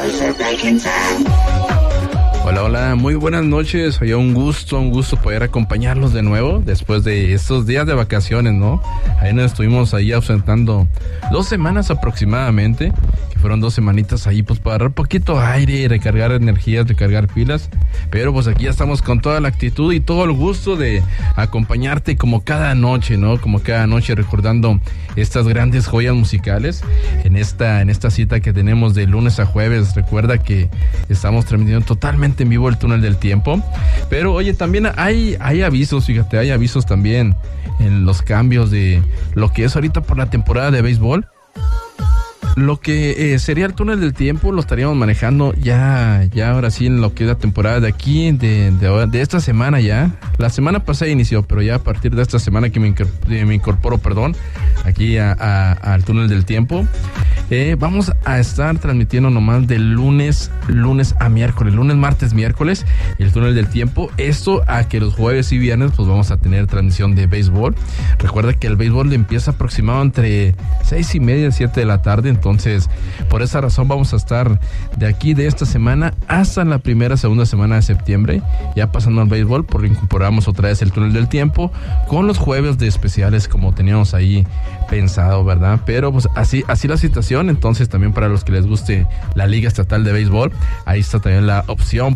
Hola, hola, muy buenas noches. Oye, un gusto poder acompañarlos de nuevo después de estos días de vacaciones, ¿no? Ahí nos estuvimos ahí ausentando 2 semanas aproximadamente, que fueron 2 semanitas ahí pues para agarrar poquito aire, recargar energías, recargar pilas, pero pues aquí ya estamos con toda la actitud y todo el gusto de acompañarte como cada noche, ¿no? Como cada noche recordando estas grandes joyas musicales en esta cita que tenemos de lunes a jueves. Recuerda que estamos transmitiendo totalmente en vivo el túnel del tiempo, pero oye, también hay avisos, fíjate, hay avisos también en los cambios de lo que es ahorita por la temporada de béisbol. Lo que sería el túnel del tiempo lo estaríamos manejando ya ahora sí en lo que es la temporada de aquí, de esta semana ya. La semana pasada inició, pero ya a partir de esta semana que me incorporo, aquí al túnel del tiempo, vamos a estar transmitiendo nomás de lunes a miércoles, lunes, martes, miércoles, el túnel del tiempo. Esto a que los jueves y viernes pues vamos a tener transmisión de béisbol. Recuerda que el béisbol empieza aproximado entre 6:30 y 7 de la tarde. Entonces, por esa razón vamos a estar de aquí de esta semana hasta la segunda semana de septiembre, ya pasando al béisbol, porque incorporamos otra vez el túnel del tiempo con los jueves de especiales como teníamos ahí pensado, ¿verdad? Pero pues así la situación. Entonces también para los que les guste la Liga Estatal de Béisbol, ahí está también la opción